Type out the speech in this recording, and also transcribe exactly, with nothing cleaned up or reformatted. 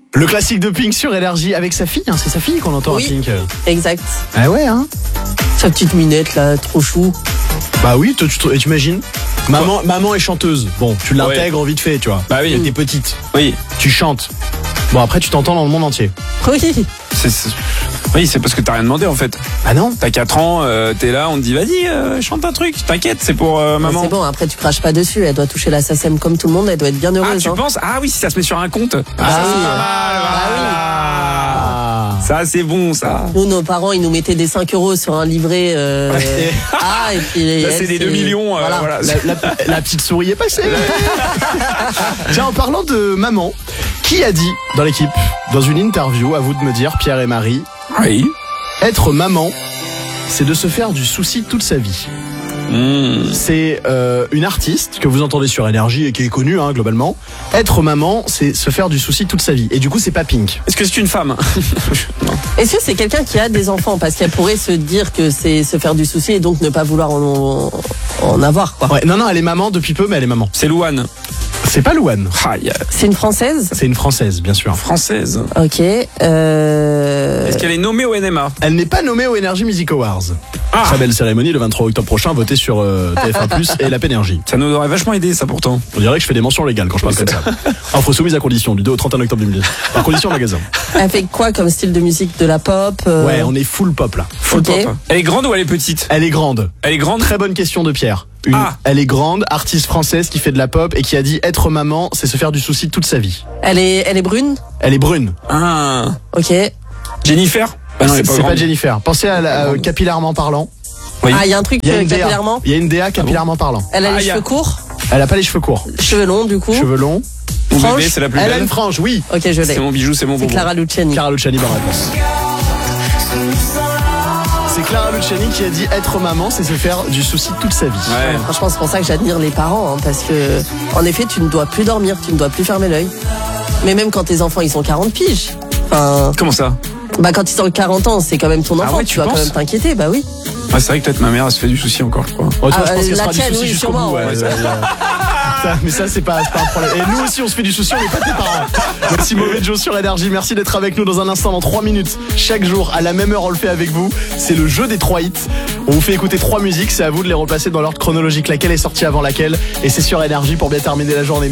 Le classique de Pink sur Énergie avec sa fille, hein, c'est sa fille qu'on entend Oui. à Pink. Exact. Ah ouais, hein. Sa petite minette là, trop chou. Bah oui, tu, tu, tu imagines maman, maman est chanteuse. Bon, tu l'intègres vite fait, tu vois. Bah oui. T'es petite. Oui. Tu chantes. Bon, après, tu t'entends dans le monde entier. Oui. C'est, c'est... Oui, c'est parce que t'as rien demandé en fait. Ah non. T'as quatre ans, euh, t'es là, on te dit vas-y, euh, chante un truc, t'inquiète, c'est pour euh, maman. C'est bon, après tu craches pas dessus, elle doit toucher la SACEM comme tout le monde, elle doit être bien Ah, heureuse. tu hein. penses Ah oui, si ça se met sur un compte. Ah, Ah, ça, c'est oui. pas mal, Ah. voilà. Ça, c'est bon, ça. Nous, nos parents, ils nous mettaient des cinq euros sur un livret. Euh... ah, et puis. Là, elle, c'est des deux millions. euh, Voilà. voilà. La, la- la petite souris est passée. Tiens, en parlant de maman, qui a dit dans l'équipe, dans une interview, à vous de me dire, Pierre et Marie, Oui. être maman, c'est de se faire du souci toute sa vie. Mmh. C'est euh, une artiste que vous entendez sur Énergie et qui est connue hein, globalement. Être maman, c'est se faire du souci toute sa vie. Et du coup, c'est pas Pink. Est-ce que c'est une femme? Non. Est-ce que c'est quelqu'un qui a des enfants? Parce qu'elle pourrait se dire que c'est se faire du souci et donc ne pas vouloir en, en avoir, quoi. Ouais, non, non, elle est maman depuis peu, mais elle est maman. C'est Louane. C'est pas Louane. Aïe. C'est une française? C'est une française, bien sûr. Française. Ok. Euh... Est-ce qu'elle est nommée au N M A? Elle n'est pas nommée aux Energy Music Awards. Ah. Très belle cérémonie le vingt-trois octobre prochain, votée sur euh, T F un plus, et la Pénergie. Ça nous aurait vachement aidé, ça pourtant. On dirait que je fais des mentions légales quand je parle comme ça. Offre soumise à condition du deux au trente et un octobre deux mille dix. Par condition en magasin. Elle fait quoi comme style de musique? De la pop? euh... Ouais, on est full pop là. Full Ok. pop. Elle est grande ou elle est petite? Elle est grande. Elle est grande. Très bonne question de Pierre. Une, Ah. Elle est grande, artiste française qui fait de la pop et qui a dit être maman, c'est se faire du souci toute sa vie. Elle est, elle est brune? Elle est brune. Ah. Ok. Jennifer? Ah non, elle est c'est pas c'est pas grande. Jennifer. Pensez à, la, euh, capillairement parlant. Oui. Ah, il y a un truc Il y a euh, une D A. capillairement? Il y a une D A capillairement parlant. Elle a Ah, les il y a- cheveux courts? Elle a pas les cheveux courts. Cheveux longs, du coup? Cheveux longs. Mon Franche. bébé, c'est la plus Elle a belle. une frange, oui. Ok, je l'ai. C'est mon bijou, c'est mon C'est bonbon. Clara Luciani. Clara Luciani, bonne réponse. C'est Clara Luciani qui a dit être maman, c'est se faire du souci toute sa vie. Ouais. Franchement, c'est pour ça que j'admire les parents, hein, parce que, en effet, tu ne dois plus dormir, tu ne dois plus fermer l'œil. Mais même quand tes enfants, ils sont quarante piges. Enfin, Comment ça? bah, quand ils ont quarante ans, c'est quand même ton enfant, ouais, tu tu dois quand penses même t'inquiéter, bah oui. Ouais, c'est vrai que peut-être ma mère, elle se fait du souci encore, je crois. Oh, toi, Ah, je pense qu'elle la sera du tienne, souci oui, jusqu'au sûrement, bout. ouais, ouais. ouais, ouais. Ça, mais ça, c'est pas, c'est pas un problème. Et nous aussi, on se fait du souci, on n'est pas tes parents. Merci Mauvais Joe sur Énergie. Merci d'être avec nous dans un instant, dans trois minutes. Chaque jour, à la même heure, on le fait avec vous. C'est le jeu des trois hits. On vous fait écouter trois musiques. C'est à vous de les replacer dans l'ordre chronologique. Laquelle est sortie avant laquelle. Et c'est sur Énergie pour bien terminer la journée.